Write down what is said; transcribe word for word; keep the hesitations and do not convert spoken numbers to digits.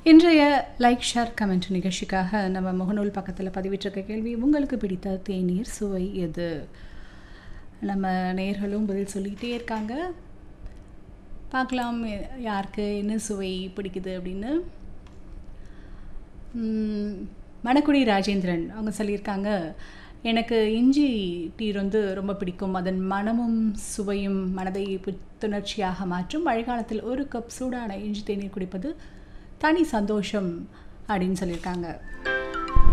இன்றைய like share comment நிகழ்ச்சிக்காக நம்ம முகநூல் பக்கத்தில் பதிவிட்டிருக்க கேள்வி, உங்களுக்கு பிடித்த தேநீர் சுவை எது? நம்ம நேயர்களும் பதில் சொல்லிகிட்டே இருக்காங்க. பார்க்கலாம் யாருக்கு என்ன சுவை பிடிக்குது அப்படின்னு. மணக்குடி ராஜேந்திரன் அவங்க சொல்லியிருக்காங்க, எனக்கு இஞ்சி டீ வந்து ரொம்ப பிடிக்கும். அதன் மனமும் சுவையும் மனதை புத்துணர்ச்சியாக மாற்றும். மழைக்காலத்தில் ஒரு கப் சூடான இஞ்சி தேநீர் குடிப்பது தனி சந்தோஷம் அப்படின்னு சொல்லியிருக்காங்க.